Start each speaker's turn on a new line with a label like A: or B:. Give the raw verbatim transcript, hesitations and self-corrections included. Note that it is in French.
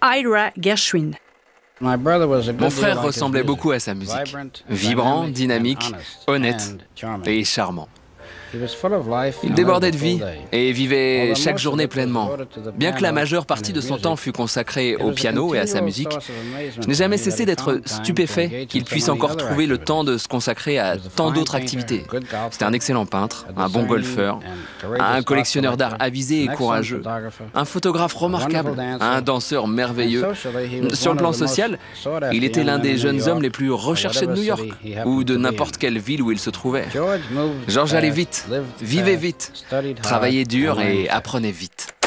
A: Ira Gershwin.
B: Mon frère ressemblait beaucoup à sa musique. Vibrant, dynamique, honnête et charmant. Il débordait de vie et vivait chaque journée pleinement. Bien que la majeure partie de son temps fût consacrée au piano et à sa musique, je n'ai jamais cessé d'être stupéfait qu'il puisse encore trouver le temps de se consacrer à tant d'autres activités. C'était un excellent peintre, un bon golfeur, un collectionneur d'art avisé et courageux, un photographe remarquable, un danseur merveilleux. Sur le plan social, il était l'un des jeunes hommes les plus recherchés de New York ou de n'importe quelle ville où il se trouvait. George allait vite, vivait vite, travaillait dur et apprenait vite.